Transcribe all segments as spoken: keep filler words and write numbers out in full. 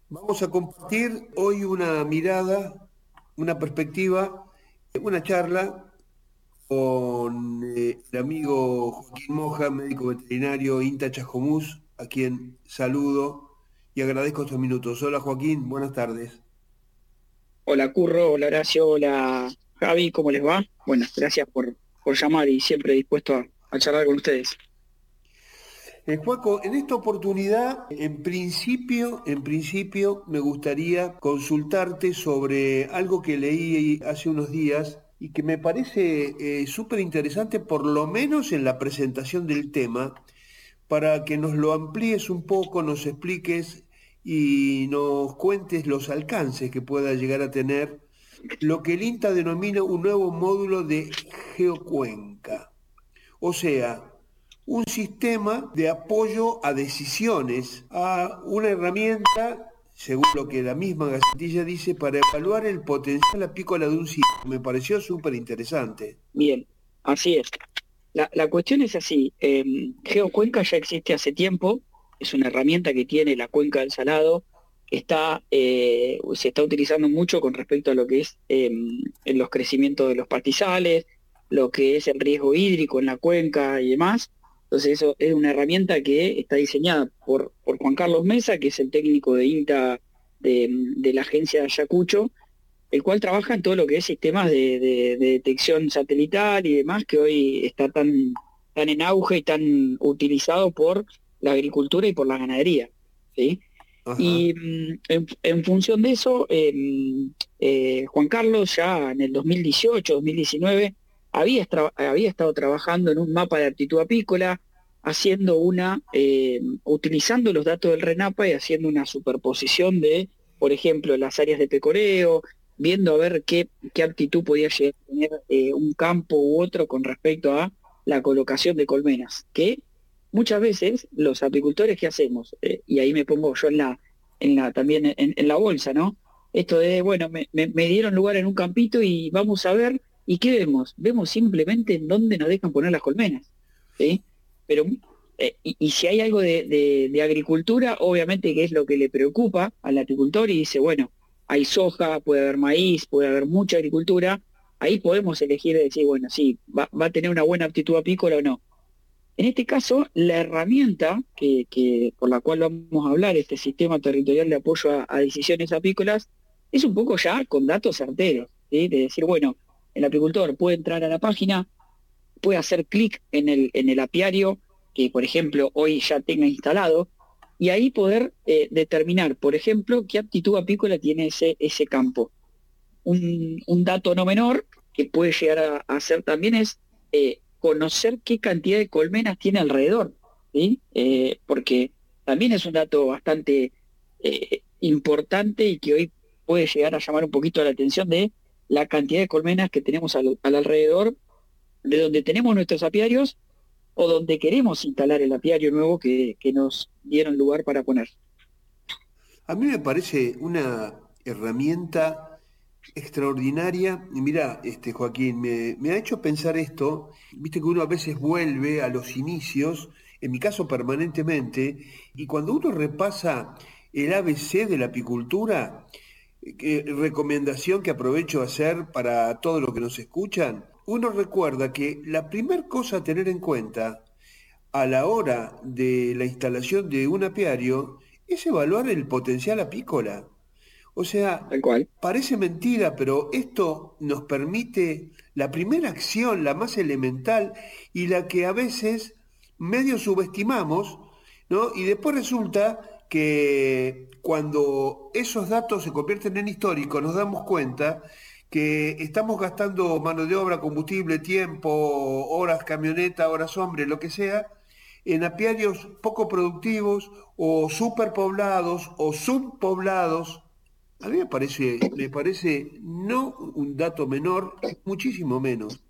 Vamos a compartir hoy una mirada, una perspectiva, una charla con eh, el amigo Joaquín Moja, médico veterinario INTA Chascomús, a quien saludo y agradezco estos minutos. Hola Joaquín, buenas tardes. Hola Curro, hola Horacio, hola Javi, ¿cómo les va? Bueno, gracias por, por llamar y siempre dispuesto a, a charlar con ustedes. Eh, Joaco, en esta oportunidad, en principio, en principio, me gustaría consultarte sobre algo que leí hace unos días y que me parece eh, súper interesante, por lo menos en la presentación del tema, para que nos lo amplíes un poco, nos expliques y nos cuentes los alcances que pueda llegar a tener lo que el INTA denomina un nuevo módulo de geocuenca. O sea, un sistema de apoyo a decisiones, a una herramienta, según lo que la misma Gacetilla dice, para evaluar el potencial apícola de un sitio. Me pareció súper interesante. Bien, así es. La, la cuestión es así, eh, GeoCuenca ya existe hace tiempo, es una herramienta que tiene la cuenca del Salado, está, eh, se está utilizando mucho con respecto a lo que es eh, en los crecimientos de los pastizales, lo que es el riesgo hídrico en la cuenca y demás. Entonces eso es una herramienta que está diseñada por, por Juan Carlos Mesa, que es el técnico de INTA de, de la agencia de Ayacucho, el cual trabaja en todo lo que es sistemas de, de- de detección satelital y demás, que hoy está tan, tan en auge y tan utilizado por la agricultura y por la ganadería, ¿sí? Ajá. Y mm, en, en función de eso, eh, eh, Juan Carlos ya en el dos mil dieciocho, dos mil diecinueve, había, estra- había estado trabajando en un mapa de aptitud apícola, haciendo una, eh, utilizando los datos del RENAPA y haciendo una superposición de, por ejemplo, las áreas de pecoreo, viendo a ver qué, qué aptitud podía llegar a tener eh, un campo u otro con respecto a la colocación de colmenas, que muchas veces los apicultores, ¿qué hacemos? Eh, y ahí me pongo yo en la, en la, también en, en la bolsa, ¿no? Esto de, bueno, me, me- me dieron lugar en un campito y vamos a ver, ¿y qué vemos? Vemos simplemente en dónde nos dejan poner las colmenas, ¿sí? Pero, eh, y, y si hay algo de, de- de agricultura, obviamente que es lo que le preocupa al apicultor y dice, bueno, hay soja, puede haber maíz, puede haber mucha agricultura, ahí podemos elegir decir, bueno, sí, va, va a tener una buena aptitud apícola o no. En este caso, la herramienta que, que- por la cual vamos a hablar, este sistema territorial de apoyo a, a decisiones apícolas, es un poco ya con datos certeros, ¿sí? De decir, bueno, el apicultor puede entrar a la página, puede hacer clic en el, en el apiario que, por ejemplo, hoy ya tenga instalado, y ahí poder eh, determinar, por ejemplo, qué aptitud apícola tiene ese, ese campo. Un, un dato no menor que puede llegar a, a ser también es eh, conocer qué cantidad de colmenas tiene alrededor, ¿sí? Eh, porque también es un dato bastante eh, importante y que hoy puede llegar a llamar un poquito la atención de la cantidad de colmenas que tenemos al, al alrededor de donde tenemos nuestros apiarios o donde queremos instalar el apiario nuevo que, que nos dieron lugar para poner. A mí me parece una herramienta extraordinaria. Y mira, este, Joaquín, me, me ha hecho pensar esto. Viste que uno a veces vuelve a los inicios, en mi caso permanentemente, y cuando uno repasa el A B C de la apicultura, eh, que- recomendación que aprovecho a hacer para todos los que nos escuchan, uno recuerda que la primera cosa a tener en cuenta a la hora de la instalación de un apiario es evaluar el potencial apícola. O sea, Tal cual. parece mentira, pero esto nos permite la primera acción, la más elemental y la que a veces medio subestimamos, ¿no? Y después resulta que cuando esos datos se convierten en históricos, nos damos cuenta que estamos gastando mano de obra, combustible, tiempo, horas camioneta, horas hombre, lo que sea, en apiarios poco productivos o superpoblados o subpoblados. A mí me parece, me parece no un dato menor, muchísimo menos.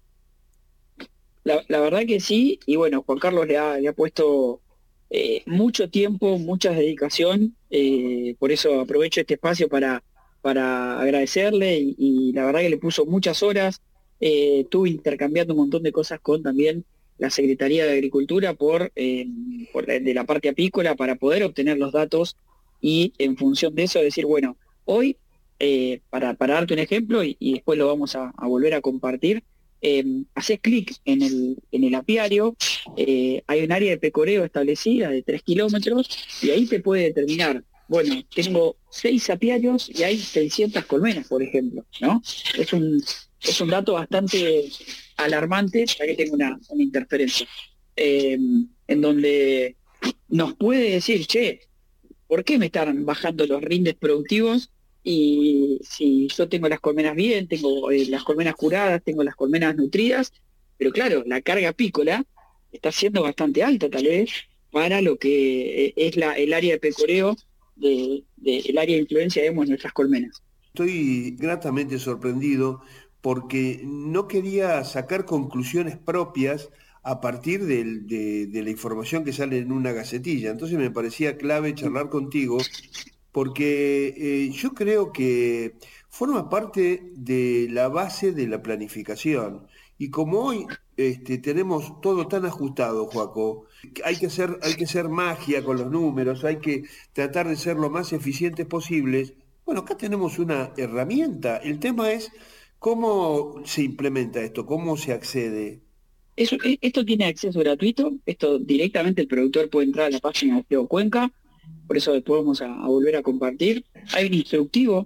La, la verdad que sí, y bueno, Juan Carlos le ha, le ha puesto eh, mucho tiempo, mucha dedicación, eh, por eso aprovecho este espacio para, para agradecerle y, y la verdad que le puso muchas horas, eh, estuve intercambiando un montón de cosas con también la Secretaría de Agricultura por, eh, por la- de la parte apícola para poder obtener los datos y en función de eso decir, bueno, hoy, eh, para, para darte un ejemplo, y, y después lo vamos a, a volver a compartir, eh, haces clic en el, en el apiario, eh, hay un área de pecoreo establecida de tres kilómetros, y ahí te puede determinar, bueno, tengo seis apiarios y hay seiscientas colmenas, por ejemplo, ¿no? Es un, es un dato bastante alarmante, ya que tengo una, una interferencia, eh, en donde nos puede decir, che, ¿por qué me están bajando los rindes productivos? Y si yo tengo las colmenas bien, tengo eh, las colmenas curadas, tengo las colmenas nutridas, pero claro, la carga apícola está siendo bastante alta tal vez para lo que eh, es la, el área de pecoreo, de, de- el área de influencia, digamos, de nuestras colmenas. Estoy gratamente sorprendido porque no quería sacar conclusiones propias a partir del- de, de la información que sale en una gacetilla. Entonces me parecía clave charlar contigo porque eh, yo creo que forma parte de la base de la planificación. Y como hoy este, tenemos todo tan ajustado, Joaco, hay que hacer, hay que hacer magia con los números, hay que tratar de ser lo más eficientes posibles. Bueno, acá tenemos una herramienta. El tema es cómo se implementa esto, cómo se accede. Eso, e- esto tiene acceso gratuito, esto directamente el productor puede entrar a la página de Geo Cuenca, por eso después vamos a, a volver a compartir. Hay un instructivo